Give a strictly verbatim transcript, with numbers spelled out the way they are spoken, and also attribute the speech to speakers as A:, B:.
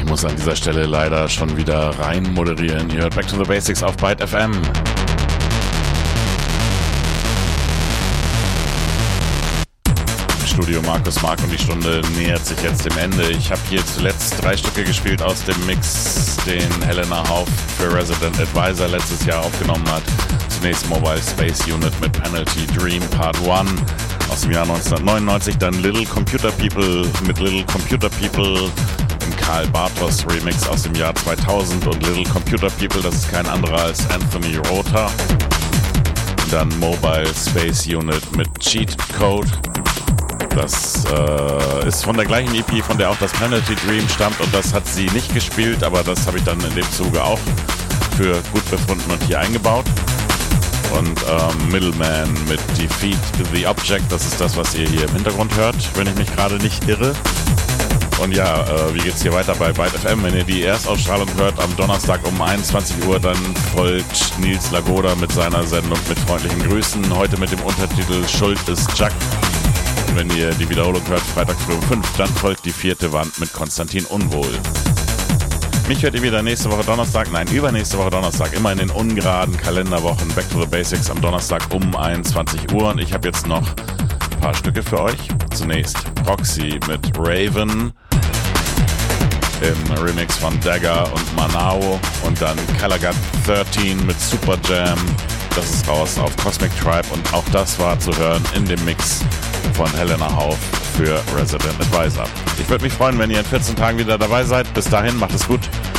A: muss an dieser Stelle leider schon wieder rein moderieren. Ihr hört Back to the Basics auf Byte F M. Studio Markus Mark und die Stunde nähert sich jetzt dem Ende. Ich habe hier zuletzt drei Stücke gespielt aus dem Mix, den Helena Hauff für Resident Advisor letztes Jahr aufgenommen hat. Zunächst Mobile Space Unit mit Penalty Dream Part eins aus dem Jahr neunzehnhundertneunundneunzig, dann Little Computer People mit Little Computer People im Karl Bartos Remix aus dem Jahr zweitausend und Little Computer People, das ist kein anderer als Anthony Rother. Dann Mobile Space Unit mit Cheat Code. Das äh, ist von der gleichen E P, von der auch das Penalty Dream stammt, und das hat sie nicht gespielt, aber das habe ich dann in dem Zuge auch für gut befunden und hier eingebaut. Und ähm, Middleman mit Defeat the Object, das ist das, was ihr hier im Hintergrund hört, wenn ich mich gerade nicht irre. Und ja, äh, wie geht's hier weiter bei Byte F M? Wenn ihr die Erstausstrahlung hört am Donnerstag um einundzwanzig Uhr, dann folgt Nils Lagoda mit seiner Sendung mit freundlichen Grüßen, heute mit dem Untertitel Schuld ist Jack. Und wenn ihr die Wiederholung hört, Freitag früh um fünf, dann folgt die vierte Wand mit Konstantin Unwohl. Mich hört ihr wieder nächste Woche Donnerstag, nein, übernächste Woche Donnerstag, immer in den ungeraden Kalenderwochen Back to the Basics am Donnerstag um einundzwanzig Uhr. Und ich habe jetzt noch ein paar Stücke für euch. Zunächst Proxy mit Raven im Remix von Dagger und Manao, und dann Calagat dreizehn mit Super Jam. Das ist raus auf Cosmic Tribe, und auch das war zu hören in dem Mix von Helena Hauff für Resident Advisor. Ich würde mich freuen, wenn ihr in vierzehn Tagen wieder dabei seid. Bis dahin, macht es gut.